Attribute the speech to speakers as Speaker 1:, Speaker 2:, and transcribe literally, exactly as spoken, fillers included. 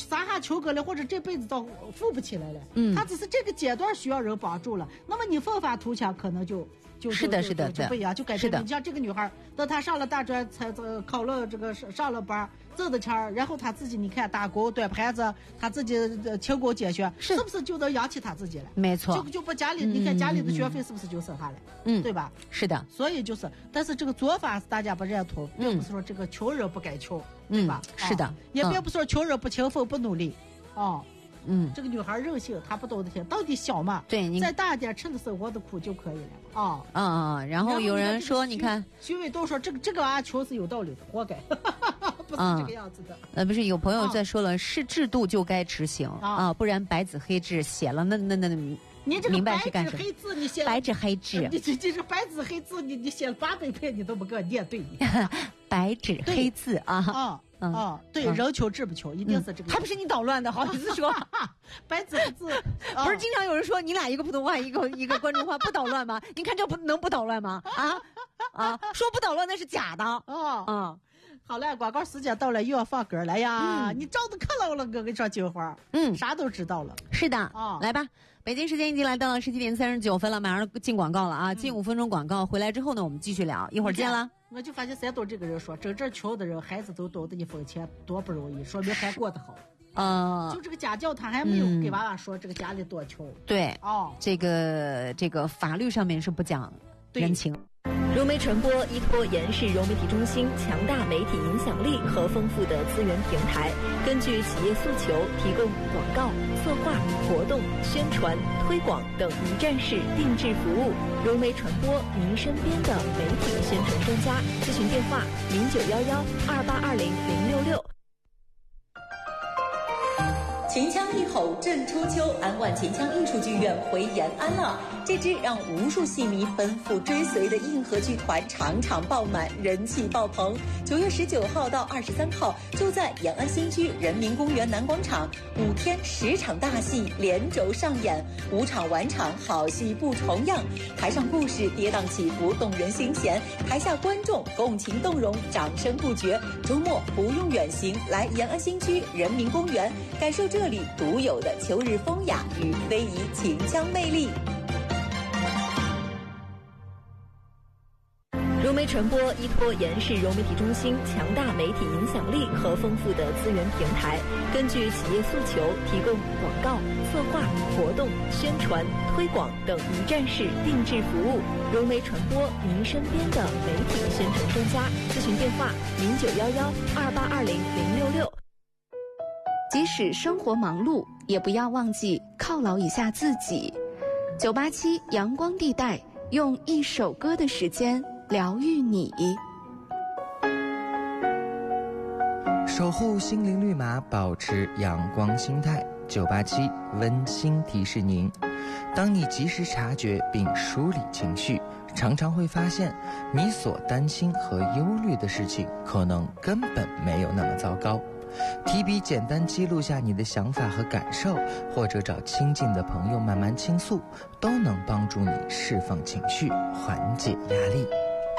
Speaker 1: 撒下球哥了，或者这辈子都富不起来了。嗯，他只是这个阶段需要人帮助了。那么你奋发图强，可能就就是
Speaker 2: 的，是的，
Speaker 1: 就不一样，就改变。你像这个女孩，等她上了大专，才考了这个上了班，挣的钱，然后她自己你看打工端盘子，她自己勤工俭学，是不是就能养起她自己了？
Speaker 2: 没错，
Speaker 1: 就就把家里、嗯、你看家里的学费是不是就省下来？
Speaker 2: 嗯，
Speaker 1: 对吧？
Speaker 2: 是的。
Speaker 1: 所以就是，但是这个做法大家不认同，并不是说这个穷人不该穷，
Speaker 2: 嗯、
Speaker 1: 对吧？
Speaker 2: 是的，
Speaker 1: 啊、也并不是说穷人不勤奋不努力，哦。
Speaker 2: 嗯，
Speaker 1: 这个女孩任性，她不懂得听，到底小嘛？
Speaker 2: 对，
Speaker 1: 再大一点，趁着生活的苦就可以了啊。
Speaker 2: 嗯嗯，然后有人说，你看，
Speaker 1: 徐伟都说这个这个啊，穷是有道理的，活该，不是这个样子的。
Speaker 2: 呃，不是，有朋友在说了，是制度就该执行啊，不然白纸黑字写了，那那那
Speaker 1: 你这个
Speaker 2: 白纸
Speaker 1: 黑字你写
Speaker 2: 白纸黑字，
Speaker 1: 你这这是白纸黑字，你你写了八百遍，你都不给我念对。
Speaker 2: 白纸黑字啊
Speaker 1: 啊。
Speaker 2: 嗯
Speaker 1: 啊，对，嗯、人穷志不穷，一定是这个、
Speaker 2: 嗯。还不是你捣乱的，好意思说？
Speaker 1: 白纸黑字，
Speaker 2: 不是经常有人说你俩一个普通话，一个一个关中话，不捣乱吗？你看这不能不捣乱吗？啊啊，说不捣乱那是假的。
Speaker 1: 哦，
Speaker 2: 嗯，
Speaker 1: 好了，广告时间到了，又要放歌了呀！嗯、你照着看了了，哥跟你说金花，
Speaker 2: 嗯，
Speaker 1: 啥都知道了。
Speaker 2: 是的，哦，来吧。北京时间已经来到了十七点三十九分了，马上进广告了啊！进五分钟广告，回来之后呢，我们继续聊，一会儿见了。
Speaker 1: 我就发现山东这个人说，真正穷的人孩子都懂得一分钱多不容易，说明还过得好。
Speaker 2: 呃，
Speaker 1: 就这个家教他还没有给娃娃说这个家里多穷。
Speaker 2: 嗯、对，
Speaker 1: 哦，
Speaker 2: 这个这个法律上面是不讲人情。
Speaker 3: 融媒传播依托延世融媒体中心强大媒体影响力和丰富的资源平台，根据企业诉求提供广告、策划、活动、宣传、推广等一站式定制服务。融媒传播，您身边的媒体宣传专家。咨询电话：零九幺幺二八二零零六六。
Speaker 4: 秦腔一吼震初秋，安万秦腔艺术剧院回延安了。这支让无数戏迷奔赴追随的硬核剧团场场爆满，人气爆棚。九月十九号到二十三号，就在延安新区人民公园南广场，五天十场大戏连轴上演，五场晚场好戏不重样。台上故事跌宕起伏，动人心弦；台下观众共情动容，掌声不绝。周末不用远行，来延安新区人民公园，感受这里独有的秋日风雅与非遗秦腔魅力。
Speaker 3: 融媒传播依托延世融媒体中心强大媒体影响力和丰富的资源平台，根据企业诉求提供广告、策划、活动、宣传、推广等一站式定制服务。融媒传播，您身边的媒体宣传专家。咨询电话：零九幺幺二八二零零六六。
Speaker 5: 即使生活忙碌，也不要忘记犒劳一下自己。九八七阳光地带，用一首歌的时间疗愈你，
Speaker 6: 守护心灵绿码，保持阳光心态。九八七温馨提示您：当你及时察觉并梳理情绪，常常会发现你所担心和忧虑的事情，可能根本没有那么糟糕。提笔简单记录下你的想法和感受，或者找亲近的朋友慢慢倾诉，都能帮助你释放情绪，缓解压力。